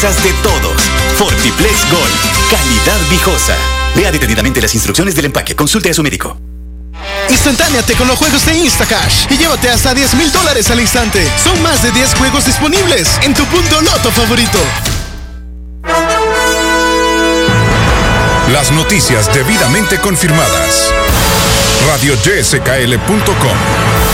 de todos. Fortiplex Gold. Calidad viejosa. Lea detenidamente las instrucciones del empaque. Consulte a su médico. Instantáneate con los juegos de Instacash y llévate hasta $10,000 al instante. Son más de 10 juegos disponibles en tu punto Loto favorito. Las noticias debidamente confirmadas. RadioYSKL.com